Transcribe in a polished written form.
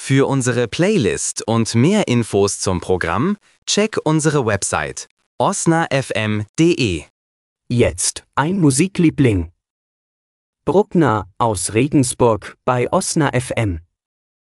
Für unsere Playlist und mehr Infos zum Programm, check unsere Website osnafm.de. Jetzt ein Musikliebling. Bruckner aus Regensburg bei Osna FM.